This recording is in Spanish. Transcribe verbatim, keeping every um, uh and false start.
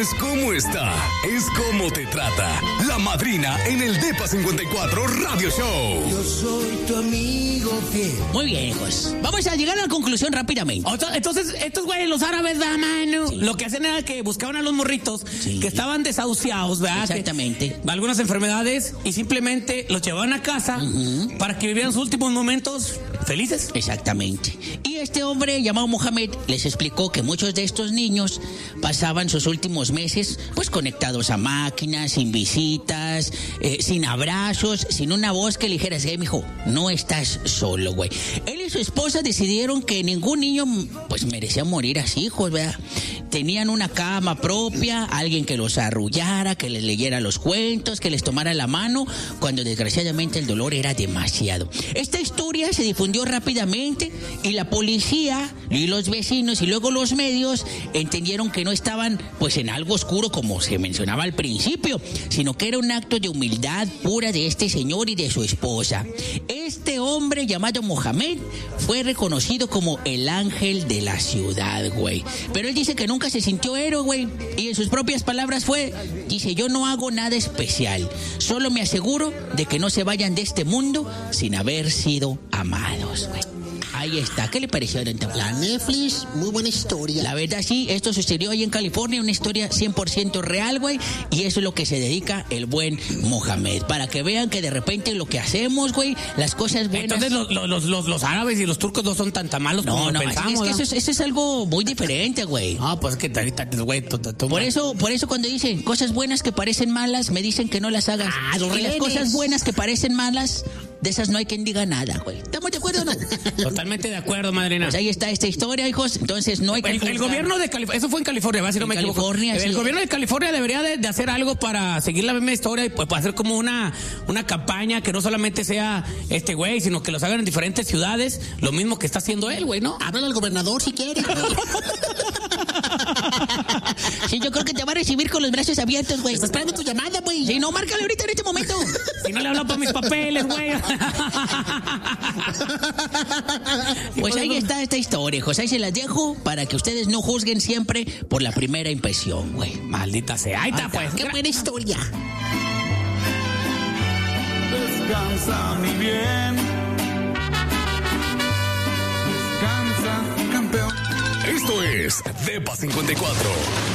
es cómo está, es cómo te trata. La Madrina en el Depa cincuenta y cuatro Radio Show. Yo soy tu amigo fiel. Muy bien, hijos. Vamos a llegar a la conclusión rápidamente. Entonces, estos güeyes, los árabes, da mano, sí. Lo que hacen era que buscaban a los morritos, sí, que estaban desahuciados, ¿verdad? Exactamente. Que, algunas enfermedades, y simplemente los llevaban a casa uh-huh. para que vivieran sus últimos momentos felices. Exactamente. Y este hombre llamado Mohamed les explicó que muchos de estos niños pasaban sus últimos meses pues conectados a máquinas, sin visitas, eh, sin abrazos, sin una voz que le dijera, hey, mijo, no estás solo, güey. Él y su esposa decidieron que ningún niño pues merecía morir así, hijos, ¿verdad? Tenían una cama propia, alguien que los arrullara, que les leyera los cuentos, que les tomara la mano, cuando desgraciadamente el dolor era demasiado. Esta historia se difundió rápidamente y la policía y los vecinos y luego los medios entendieron que no estaban pues en algo oscuro como se mencionaba al principio, sino que era un acto de humildad pura de este señor y de su esposa. Este hombre llamado Mohamed fue reconocido como el ángel de la ciudad, güey. Pero él dice que nunca se sintió héroe, güey. Y en sus propias palabras fue, dice, yo no hago nada especial. Solo me aseguro de que no se vayan de este mundo sin haber sido amados, güey. Ahí está. ¿Qué le pareció, don Tavo? La Netflix, muy buena historia. La verdad, sí, esto sucedió ahí en California, una historia cien por ciento real, güey, y eso es lo que se dedica el buen Mohamed, para que vean que de repente lo que hacemos, güey, las cosas buenas... Entonces los, los, los, los árabes y los turcos no son tan, tan malos no, como no, pensamos. No, es que eso es, eso es algo muy diferente, güey. Ah, pues es que ahorita, güey... Por eso, por eso cuando dicen cosas buenas que parecen malas, me dicen que no las hagas. Ah, y las cosas buenas que parecen malas... De esas no hay quien diga nada, güey. ¿Estamos de acuerdo o no? Totalmente de acuerdo, madrina. Pues ahí está esta historia, hijos. Entonces no hay que... El, el gobierno de California... Eso fue en California, ¿verdad? Si no me equivoco. California, El sí. gobierno de California debería de, de hacer algo para seguir la misma historia y pues para hacer como una, una campaña que no solamente sea este güey, sino que los hagan en diferentes ciudades. Lo mismo que está haciendo él, güey, ¿no? Háblale al gobernador si quiere. Sí, yo creo que te va a recibir con los brazos abiertos, güey. Está esperando tu llamada, güey. Sí, no, márcale ahorita en este momento. Si no le hablo por mis papeles, güey. Pues ahí está esta historia, hijos. Ahí se las dejo para que ustedes no juzguen siempre por la primera impresión, güey. Maldita sea. Ahí está, pues. Qué buena historia. Descansa, mi bien. Descansa, campeón. Esto es Depa cincuenta y cuatro.